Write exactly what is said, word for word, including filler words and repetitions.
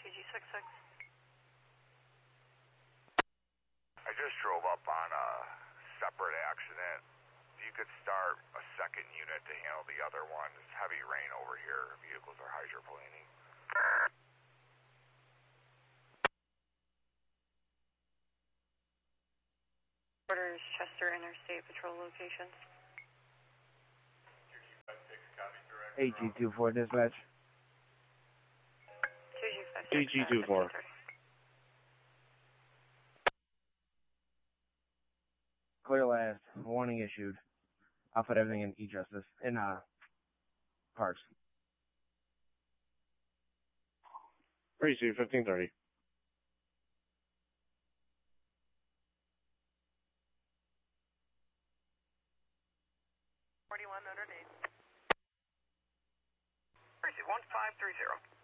T G six six. I just drove up on a separate accident. If you could start a second unit to handle the other one. It's heavy rain over here. Vehicles are hydroplaning. Orders Chester Interstate Patrol locations. A G two four dispatch. A G two four. Clear last. Warning issued. I'll put everything in E-Justice. In, uh, parks. Precinct fifteen thirty. forty-one underneath. Precinct one five three zero.